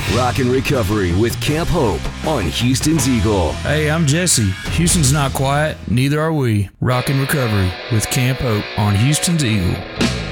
Rock and Recovery with Camp Hope on Houston's Eagle. Hey, I'm Jesse. Houston's not quiet, neither are we. Rock and Recovery with Camp Hope on Houston's Eagle.